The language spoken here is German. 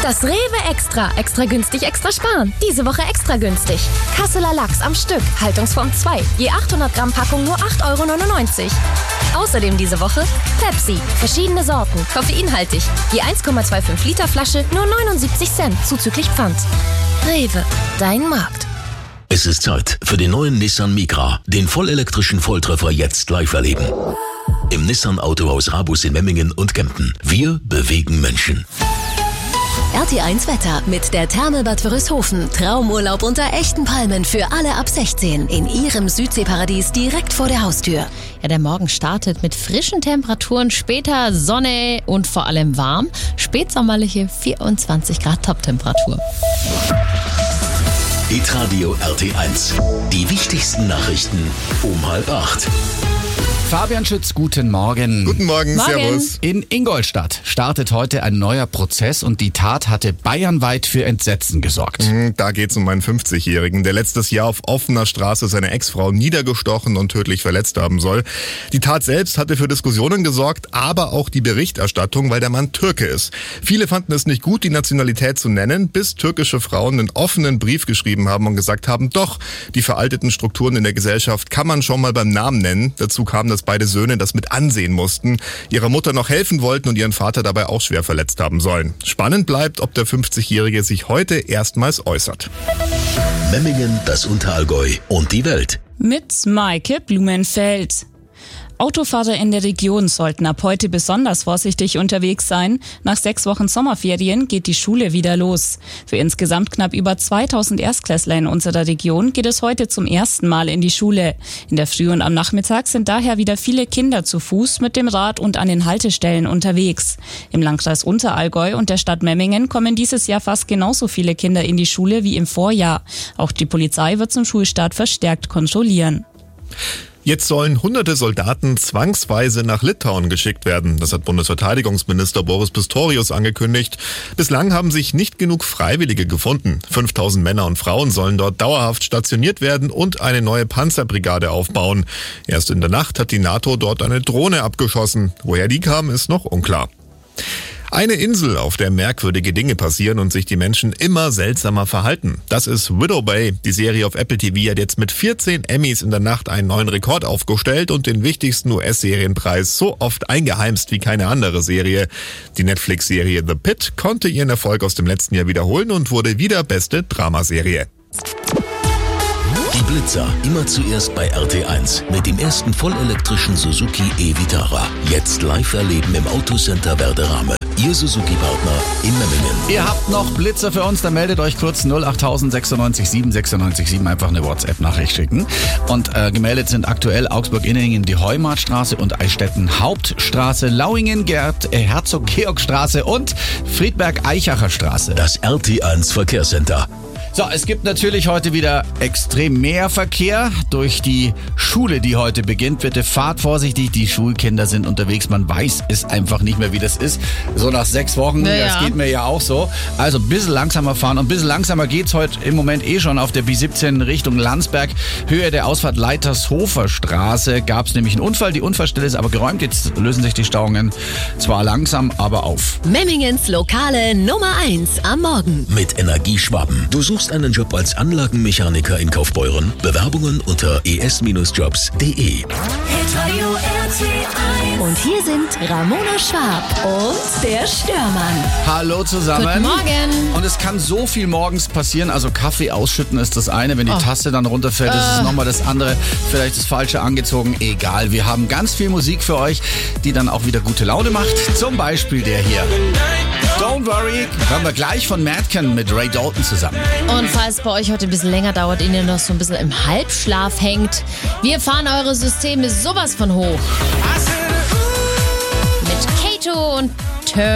Das Rewe Extra. Extra günstig, extra sparen. Diese Woche extra günstig. Kasseler Lachs am Stück. Haltungsform 2. Je 800 Gramm Packung nur 8,99 €. Außerdem diese Woche Pepsi. Verschiedene Sorten. Koffeinhaltig. Je 1,25 Liter Flasche nur 79 Cent. Zuzüglich Pfand. Rewe. Dein Markt. Es ist Zeit für den neuen Nissan Micra. Den vollelektrischen Volltreffer jetzt live erleben. Im Nissan Autohaus Rabus in Memmingen und Kempten. Wir bewegen Menschen. RT1 Wetter mit der Therme-Bad Wörishofen. Traumurlaub unter echten Palmen für alle ab 16 in ihrem Südseeparadies direkt vor der Haustür. Ja, der Morgen startet mit frischen Temperaturen, später Sonne und vor allem warm. Spätsommerliche 24 Grad Toptemperatur. Hitradio RT1. Die wichtigsten Nachrichten um 7:30. Fabian Schütz, guten Morgen. Guten Morgen, servus. In Ingolstadt startet heute ein neuer Prozess und die Tat hatte bayernweit für Entsetzen gesorgt. Da geht's um einen 50-Jährigen, der letztes Jahr auf offener Straße seine Ex-Frau niedergestochen und tödlich verletzt haben soll. Die Tat selbst hatte für Diskussionen gesorgt, aber auch die Berichterstattung, weil der Mann Türke ist. Viele fanden es nicht gut, die Nationalität zu nennen, bis türkische Frauen einen offenen Brief geschrieben haben und gesagt haben, doch, die veralteten Strukturen in der Gesellschaft kann man schon mal beim Namen nennen. Dazu kam, dass beide Söhne das mit ansehen mussten, ihrer Mutter noch helfen wollten und ihren Vater dabei auch schwer verletzt haben sollen. Spannend bleibt, ob der 50-Jährige sich heute erstmals äußert. Memmingen, das Unterallgäu und die Welt. Mit Maike Blumenfeld. Autofahrer in der Region sollten ab heute besonders vorsichtig unterwegs sein. Nach 6 Wochen Sommerferien geht die Schule wieder los. Für insgesamt knapp über 2000 Erstklässler in unserer Region geht es heute zum ersten Mal in die Schule. In der Früh und am Nachmittag sind daher wieder viele Kinder zu Fuß, mit dem Rad und an den Haltestellen unterwegs. Im Landkreis Unterallgäu und der Stadt Memmingen kommen dieses Jahr fast genauso viele Kinder in die Schule wie im Vorjahr. Auch die Polizei wird zum Schulstart verstärkt kontrollieren. Jetzt sollen hunderte Soldaten zwangsweise nach Litauen geschickt werden. Das hat Bundesverteidigungsminister Boris Pistorius angekündigt. Bislang haben sich nicht genug Freiwillige gefunden. 5000 Männer und Frauen sollen dort dauerhaft stationiert werden und eine neue Panzerbrigade aufbauen. Erst in der Nacht hat die NATO dort eine Drohne abgeschossen. Woher die kam, ist noch unklar. Eine Insel, auf der merkwürdige Dinge passieren und sich die Menschen immer seltsamer verhalten. Das ist Widow Bay. Die Serie auf Apple TV hat jetzt mit 14 Emmys in der Nacht einen neuen Rekord aufgestellt und den wichtigsten US-Serienpreis so oft eingeheimst wie keine andere Serie. Die Netflix-Serie The Pitt konnte ihren Erfolg aus dem letzten Jahr wiederholen und wurde wieder beste Dramaserie. Die Blitzer, immer zuerst bei RT1 mit dem ersten vollelektrischen Suzuki e-Vitara. Jetzt live erleben im Autocenter Werderame. Ihr Suzuki-Partner in Memmingen. Ihr habt noch Blitzer für uns, dann meldet euch kurz 08000 96 7 96 7, einfach eine WhatsApp-Nachricht schicken. Und gemeldet sind aktuell Augsburg-Inneringen, die Heumartstraße und Eichstätten-Hauptstraße, Lauingen, Herzog-Georg-Straße und Friedberg-Eichacher Straße. Das RT1 Verkehrscenter. So, es gibt natürlich heute wieder extrem mehr Verkehr durch die Schule, die heute beginnt. Bitte fahrt vorsichtig, die Schulkinder sind unterwegs. Man weiß es einfach nicht mehr, wie das ist. So nach 6 Wochen, das geht mir ja auch so. Also ein bisschen langsamer fahren und ein bisschen langsamer geht's heute im Moment schon auf der B17 Richtung Landsberg. Höhe der Ausfahrt Leitershofer Straße gab es nämlich einen Unfall. Die Unfallstelle ist aber geräumt. Jetzt lösen sich die Stauungen zwar langsam, aber auf. Memmingens Lokale Nummer 1 am Morgen. Mit Energie Schwaben. Du suchst einen Job als Anlagenmechaniker in Kaufbeuren? Bewerbungen unter es-jobs.de. Und hier sind Ramona Schwab und der Störmann. Hallo zusammen. Guten Morgen. Und es kann so viel morgens passieren. Also Kaffee ausschütten ist das eine. Wenn die Tasse dann runterfällt, ist es nochmal das andere. Vielleicht das Falsche angezogen. Egal. Wir haben ganz viel Musik für euch, die dann auch wieder gute Laune macht. Zum Beispiel der hier. Don't Worry. Hören wir gleich von Madken mit Ray Dalton zusammen. Und falls es bei euch heute ein bisschen länger dauert, ihr noch so ein bisschen im Halbschlaf hängt, wir fahren eure Systeme sowas von hoch. Mit Kato und